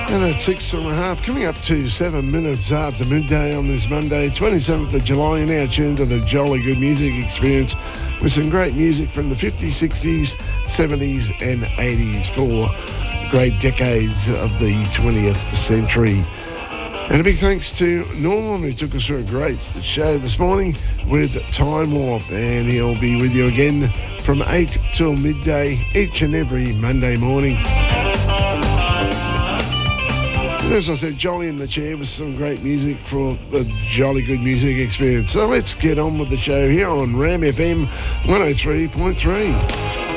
And at 6.5, coming up to 7 minutes after midday on this Monday, 27th of July, you're now tuned to the Jolly Good Music Experience with some great music from the 50s, 60s, 70s and 80s for great decades of the 20th century. And a big thanks to Norman, who took us through a great show this morning with Time Warp, and he'll be with you again from 8 till midday each and every Monday morning. And as I said, Jolly in the chair with some great music for the Jolly Good Music Experience. So let's get on with the show here on Ram FM 103.3.